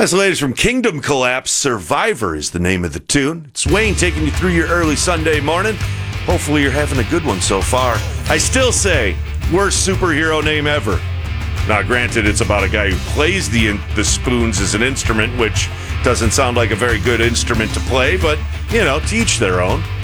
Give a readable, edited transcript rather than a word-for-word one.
That's the latest from Kingdom Collapse. Survivor is the name of the tune. It's Wayne taking you through your early Sunday morning. Hopefully you're having a good one so far. I still say, worst superhero name ever. Now, granted, it's about a guy who plays the spoons as an instrument, which doesn't sound like a very good instrument to play, but, to each their own.